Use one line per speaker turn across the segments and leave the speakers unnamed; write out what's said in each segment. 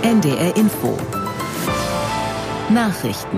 NDR Info. Nachrichten.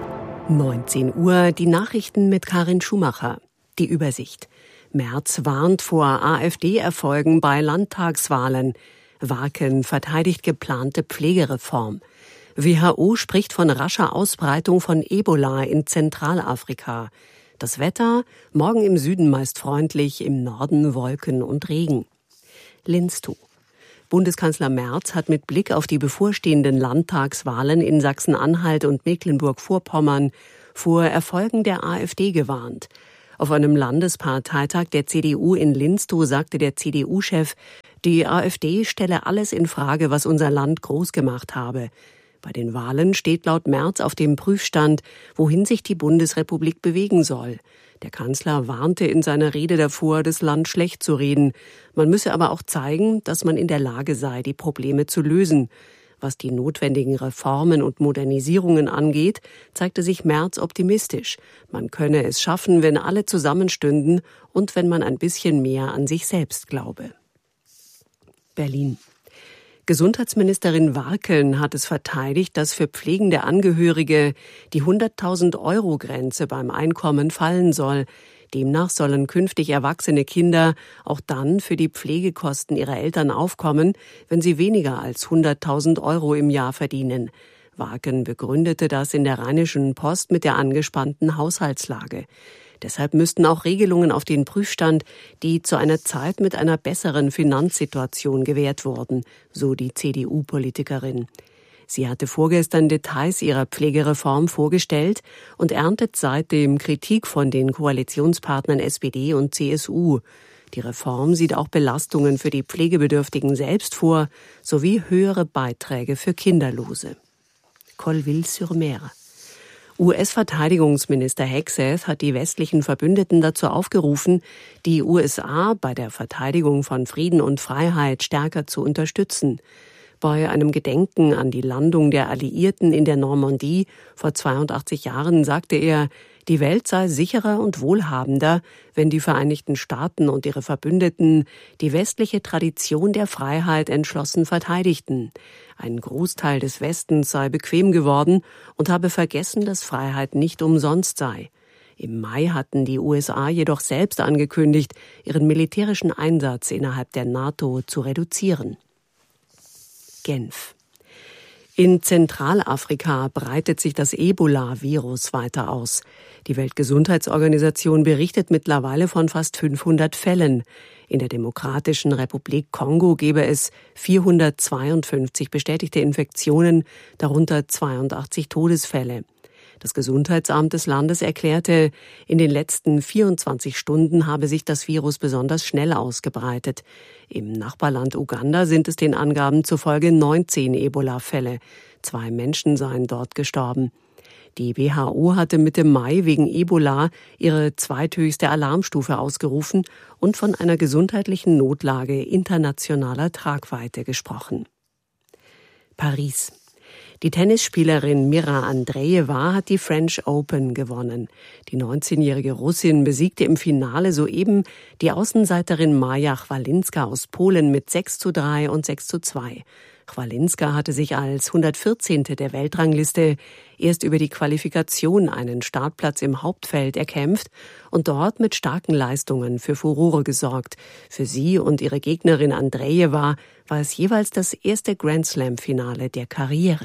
19 Uhr, die Nachrichten mit Karin Schumacher. Die Übersicht. Merz warnt vor AfD-Erfolgen bei Landtagswahlen. Warken verteidigt geplante Pflegereform. WHO spricht von rascher Ausbreitung von Ebola in Zentralafrika. Das Wetter, morgen im Süden meist freundlich, im Norden Wolken und Regen. Linstow. Bundeskanzler Merz hat mit Blick auf die bevorstehenden Landtagswahlen in Sachsen-Anhalt und Mecklenburg-Vorpommern vor Erfolgen der AfD gewarnt. Auf einem Landesparteitag der CDU in Linstow sagte der CDU-Chef, die AfD stelle alles in Frage, was unser Land groß gemacht habe. Bei den Wahlen steht laut Merz auf dem Prüfstand, wohin sich die Bundesrepublik bewegen soll. Der Kanzler warnte in seiner Rede davor, das Land schlecht zu reden. Man müsse aber auch zeigen, dass man in der Lage sei, die Probleme zu lösen. Was die notwendigen Reformen und Modernisierungen angeht, zeigte sich Merz optimistisch. Man könne es schaffen, wenn alle zusammenstünden und wenn man ein bisschen mehr an sich selbst glaube. Berlin. Gesundheitsministerin Warken hat es verteidigt, dass für pflegende Angehörige die 100.000-Euro-Grenze beim Einkommen fallen soll. Demnach sollen künftig erwachsene Kinder auch dann für die Pflegekosten ihrer Eltern aufkommen, wenn sie weniger als 100.000 Euro im Jahr verdienen. Warken begründete das in der Rheinischen Post mit der angespannten Haushaltslage. Deshalb müssten auch Regelungen auf den Prüfstand, die zu einer Zeit mit einer besseren Finanzsituation gewährt wurden, so die CDU-Politikerin. Sie hatte vorgestern Details ihrer Pflegereform vorgestellt und erntet seitdem Kritik von den Koalitionspartnern SPD und CSU. Die Reform sieht auch Belastungen für die Pflegebedürftigen selbst vor, sowie höhere Beiträge für Kinderlose. Colleville-sur-Mer. US-Verteidigungsminister Hegseth hat die westlichen Verbündeten dazu aufgerufen, die USA bei der Verteidigung von Frieden und Freiheit stärker zu unterstützen. Bei einem Gedenken an die Landung der Alliierten in der Normandie vor 82 Jahren sagte er, die Welt sei sicherer und wohlhabender, wenn die Vereinigten Staaten und ihre Verbündeten die westliche Tradition der Freiheit entschlossen verteidigten. Ein Großteil des Westens sei bequem geworden und habe vergessen, dass Freiheit nicht umsonst sei. Im Mai hatten die USA jedoch selbst angekündigt, ihren militärischen Einsatz innerhalb der NATO zu reduzieren. Genf. In Zentralafrika breitet sich das Ebola-Virus weiter aus. Die Weltgesundheitsorganisation berichtet mittlerweile von fast 500 Fällen. In der Demokratischen Republik Kongo gebe es 452 bestätigte Infektionen, darunter 82 Todesfälle. Das Gesundheitsamt des Landes erklärte, in den letzten 24 Stunden habe sich das Virus besonders schnell ausgebreitet. Im Nachbarland Uganda sind es den Angaben zufolge 19 Ebola-Fälle. 2 Menschen seien dort gestorben. Die WHO hatte Mitte Mai wegen Ebola ihre zweithöchste Alarmstufe ausgerufen und von einer gesundheitlichen Notlage internationaler Tragweite gesprochen. Paris. Die Tennisspielerin Mira Andreeva hat die French Open gewonnen. Die 19-jährige Russin besiegte im Finale soeben die Außenseiterin Maja Chwalinska aus Polen mit 6:3 und 6:2. Chwalinska hatte sich als 114. der Weltrangliste erst über die Qualifikation einen Startplatz im Hauptfeld erkämpft und dort mit starken Leistungen für Furore gesorgt. Für sie und ihre Gegnerin Andreeva war es jeweils das erste Grand-Slam-Finale der Karriere.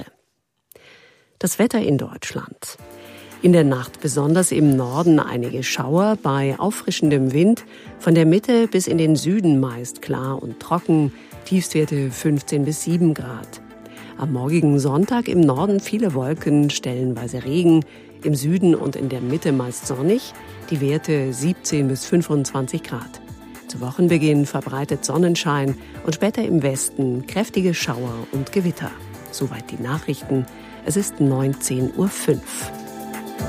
Das Wetter in Deutschland. In der Nacht besonders im Norden einige Schauer bei auffrischendem Wind, von der Mitte bis in den Süden meist klar und trocken, Tiefstwerte 15 bis 7 Grad. Am morgigen Sonntag im Norden viele Wolken, stellenweise Regen, im Süden und in der Mitte meist sonnig, die Werte 17 bis 25 Grad. Zu Wochenbeginn verbreitet Sonnenschein und später im Westen kräftige Schauer und Gewitter. Soweit die Nachrichten. Es ist 19:05 Uhr.